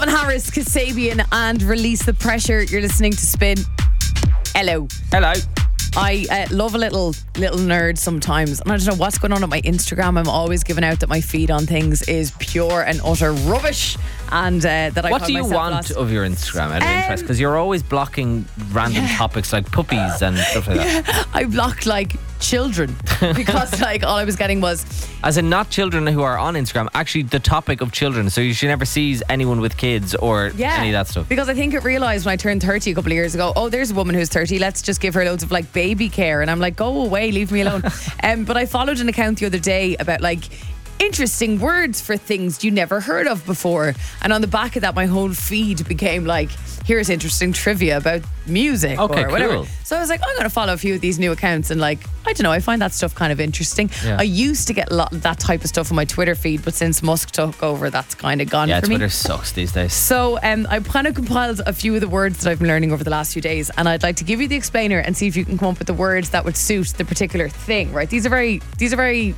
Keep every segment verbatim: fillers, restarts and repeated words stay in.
Harris, Kasabian, and Release the Pressure. You're listening to Spin. Hello. Hello. I uh, love a little little nerd sometimes, and I don't know what's going on at my Instagram. I'm always giving out that my feed on things is pure and utter rubbish, and uh, that I. What call do you myself want lost. of your Instagram out of Um, interest? Because you're always blocking random yeah. topics like puppies and stuff like that. I blocked like children because like all I was getting was As in, not children who are on Instagram, actually the topic of children. So you should never see anyone with kids or yeah, any of that stuff. Because I think it realised when I turned thirty a couple of years ago, oh, there's a woman who's thirty, let's just give her loads of like baby care. And I'm like, go away, leave me alone. um, but I followed an account the other day about like interesting words for things you never heard of before. And on the back of that, my whole feed became like, here's interesting trivia about music Okay, or whatever. cool. So I was like, I'm going to follow a few of these new accounts and like, I don't know, I find that stuff kind of interesting. Yeah. I used to get a lot that type of stuff on my Twitter feed, but since Musk took over, that's kind of gone Yeah, for Twitter me. sucks these days. So um, I've kind of compiled a few of the words that I've been learning over the last few days, and I'd like to give you the explainer and see if you can come up with the words that would suit the particular thing. Right? These are very, these are very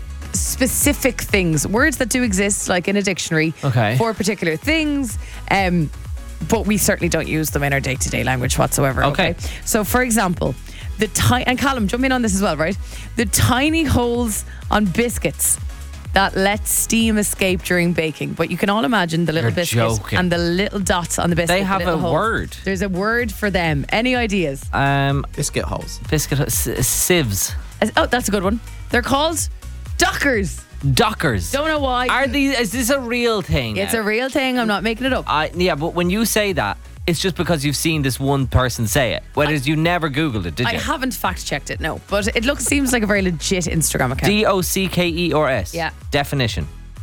specific things, words that do exist, like in a dictionary, Okay. for particular things. Um, but we certainly don't use them in our day-to-day language whatsoever. Okay. Okay. So, for example, the tiny and Callum, jump in on this as well, right? The tiny holes on biscuits that let steam escape during baking. But you can all imagine the little You're biscuit joking. and the little dots on the biscuit. They the have little a holes. word. There's a word for them. Any ideas? Um, Biscuit holes. biscuit s- sieves, Oh, that's a good one. They're called dockers. dockers. Don't know why. Are these? Is this a real thing? It's now? a real thing. I'm not making it up. I yeah, but when you say that, it's just because you've seen this one person say it. Whereas you never Googled it, did I you? haven't fact checked it, no. But it looks seems like a very legit Instagram account. D O C K E or S. Yeah. Definition.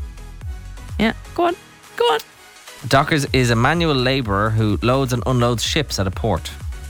yeah. Go on. Go on. Dockers is a manual labourer who loads and unloads ships at a port.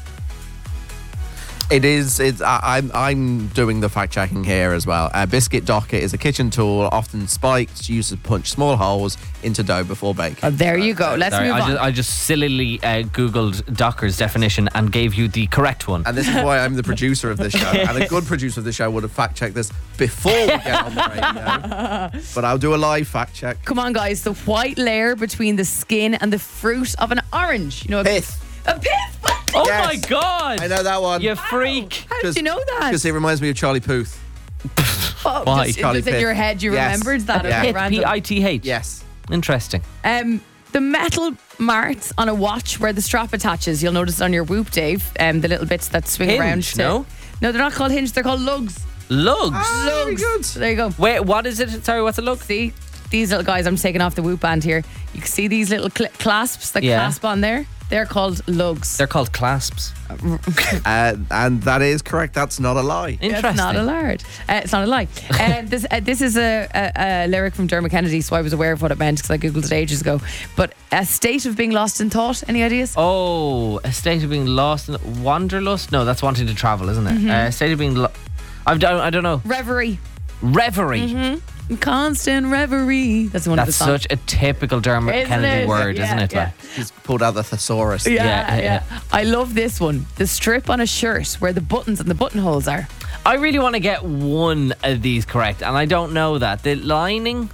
It is. It's. I, I'm. I'm doing the fact checking here as well. A biscuit docker is a kitchen tool, often spiked, used to punch small holes into dough before baking. Oh, there you go. Let's Sorry, move I on. just, I just sillily uh, Googled Dockers definition and gave you the correct one. And this is why I'm the producer of this show. And a good producer of the show would have fact checked this before we get on the radio. But I'll do a live fact check. Come on, guys. The white layer between the skin and the fruit of an orange. You know, a Pith. A pith. What? Oh Yes. my God! I know that one. You freak. How did you know that? Because it reminds me of Charlie Puth. Oh, Why? Just, Charlie just in Pith. your head, you Yes. remembered that. Yeah. Okay, Pith, random. P I T H. Yes. Interesting. Um, the metal marks on a watch where the strap attaches. You'll notice it on your Whoop, Dave. Um, the little bits that swing Hinge, around. To, no? no, they're not called hinge. They're called lugs. Lugs. Ah, very Lugs. good. So there you go. Wait, what is it? Sorry, what's a lug? See these little guys. I'm taking off the Whoop band here. You can see these little cl- clasps that Yeah. clasp on there. They're called lugs. They're called clasps. Uh, and that is correct. That's not a lie. Interesting. It's not a lie. Uh, it's not a lie. uh, this uh, this is a, a, a lyric from Dermot Kennedy, so I was aware of what it meant because I googled it ages ago. But a state of being lost in thought. Any ideas? Oh, a state of being lost in wanderlust? No, that's wanting to travel, isn't it? Mm-hmm. Uh, a state of being lo- I don't I don't know. Reverie. Reverie. Constant reverie. That's one That's of the songs. such a typical Dermot Isn't Kennedy it? word, Yeah, isn't it? yeah. Like, He's pulled out the thesaurus. Yeah, Yeah, yeah, yeah, I love this one. The strip on a shirt where the buttons and the buttonholes are. I really want to get one of these correct, and I don't know that. The lining,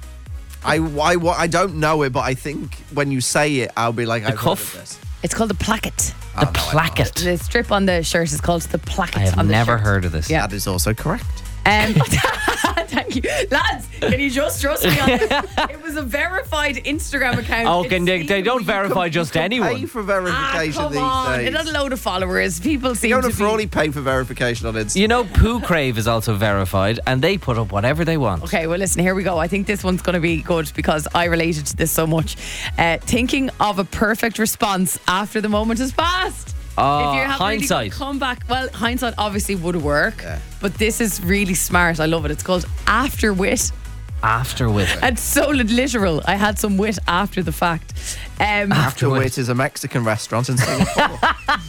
I, I, I don't know it, but I think when you say it, I'll be like, The I've heard cuff? of this. It's called the placket. Oh, the no, I don't. placket. The strip on the shirt is called the placket. I have on the never shirt. heard of this. Yeah. That is also correct. Um, thank you, lads. Can you just trust me on this? It was a verified Instagram account. Oh, It can they, they seemed- don't verify just Pay anyone. for Ah, verification come these on! days. It has a load of followers. People seem You to don't be. fully pay for verification on Instagram. You know, Poo Crave is also verified, and they put up whatever they want. Okay, well, listen, here we go. I think this one's going to be good because I related to this so much. Uh, thinking of a perfect response after the moment has passed. Oh, if you have hindsight. really good comeback, well, hindsight obviously would work, Yeah. but this is really smart. I love it. It's called after wit. After with it. It's so literal. I had some wit after the fact. Um, After Afterwit. Wit is a Mexican restaurant in Singapore.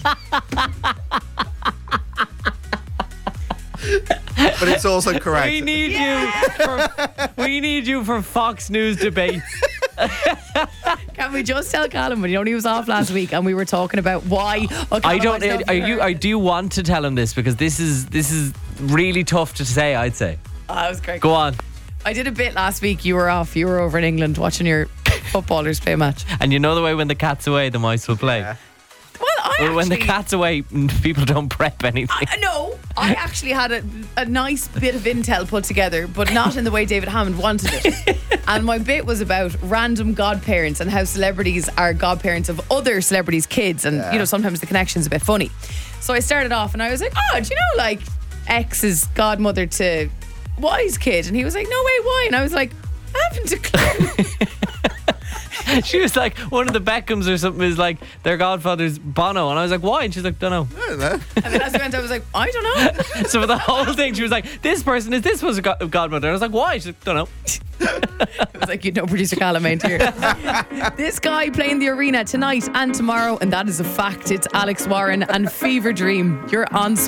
But it's also correct. We need you. For, we need you for Fox News debate. Can we just tell Callum when he only was off last week and we were talking about why? Oh, I Callum, don't. myself, Are you? heard- I do want to tell him this because this is this is really tough to say. I'd say. Oh, that was great. Go on. I did a bit last week. You were off. You were over in England watching your footballers play a match. And you know the way when the cat's away, the mice will play. Yeah. Well, I Well, when the actually- cat's away, people don't prep anything. I, no, I actually had a, a nice bit of intel put together, but not in the way David Hammond wanted it. And my bit was about random godparents and how celebrities are godparents of other celebrities' kids. And, Yeah. you know, sometimes the connection's a bit funny. So I started off and I was like, oh, do you know, like, X is godmother to Y's kid? And he was like, no way, why? And I was like, I haven't a clue. She was like, one of the Beckhams or something is like, their godfather's Bono. And I was like, why? And she's like, don't know. I don't know. And then as we went, I was like, I don't know. So for the whole thing, she was like, this person is this was a god- godmother. And I was like, why? She's like, don't know. It was like, you know, producer Callum ain't here. This guy playing the arena tonight and tomorrow, and that is a fact. It's Alex Warren and Fever Dream. You're on Sport.